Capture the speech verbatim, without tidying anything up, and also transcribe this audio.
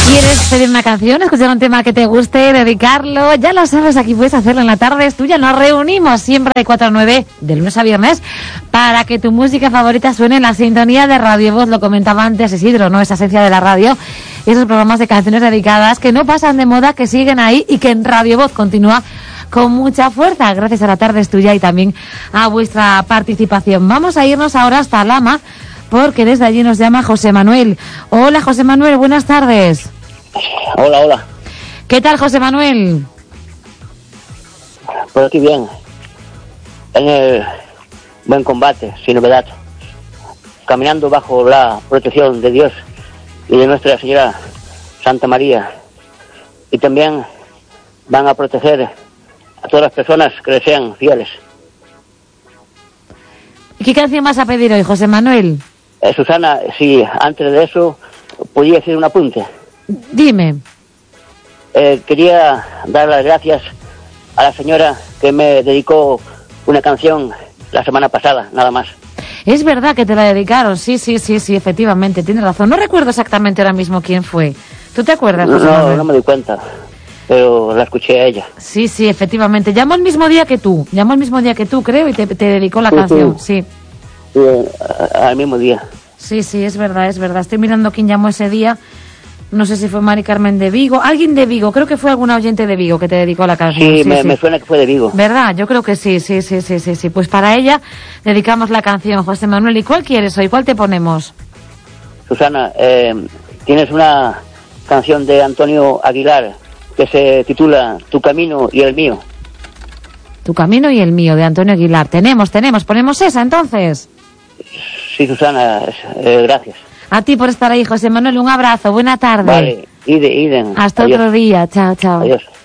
¿Quieres pedir una canción, escuchar un tema que te guste, dedicarlo? Ya lo sabes, aquí puedes hacerlo en la tarde, es tuya. Nos reunimos siempre de cuatro a nueve, de lunes a viernes, para que tu música favorita suene en la sintonía de Radio Voz. Lo comentaba antes Isidro, ¿no? Esa esencia de la radio, esos programas de canciones dedicadas que no pasan de moda, que siguen ahí y que en Radio Voz continúa con mucha fuerza, gracias a la tarde es tuya y también a vuestra participación. Vamos a irnos ahora hasta Lama, porque desde allí nos llama José Manuel. Hola, José Manuel, buenas tardes. Hola, hola. ¿Qué tal, José Manuel? Pues aquí bien, en el buen combate, sin novedad, caminando bajo la protección de Dios y de Nuestra Señora Santa María, y también van a proteger a todas las personas que les sean fieles. ¿Y qué canción vas a pedir hoy, José Manuel? Eh, Susana, si antes de eso podía decir un apunte. Dime. Eh, quería dar las gracias a la señora que me dedicó una canción la semana pasada, nada más. Es verdad que te la dedicaron, sí, sí, sí, sí, efectivamente, tienes razón. No recuerdo exactamente ahora mismo quién fue. ¿Tú te acuerdas, José No, Manuel? no me doy cuenta, pero la escuché a ella. Sí, sí, efectivamente. Llamó el mismo día que tú, llamó el mismo día que tú, creo, y te, te dedicó la Sí, canción, sí. sí. Sí, a- al mismo día. Sí, sí, es verdad, es verdad. Estoy mirando quién llamó ese día. No sé si fue Mari Carmen de Vigo. Alguien de Vigo, creo que fue alguna oyente de Vigo que te dedicó la canción. Sí, me, me suena que fue de Vigo. ¿Verdad? Yo creo que sí, sí, sí, sí, sí, sí. Pues para ella dedicamos la canción, José Manuel. ¿Y cuál quieres hoy? ¿Cuál te ponemos? Susana, eh, tienes una canción de Antonio Aguilar que se titula Tu camino y el mío. Tu camino y el mío, de Antonio Aguilar. Tenemos, tenemos. ¿Ponemos esa entonces? Sí, Susana, eh, gracias. A ti por estar ahí, José Manuel. Un abrazo. Buena tarde. Vale, ide, iden. Hasta Adiós. otro día. Chao, chao. Adiós.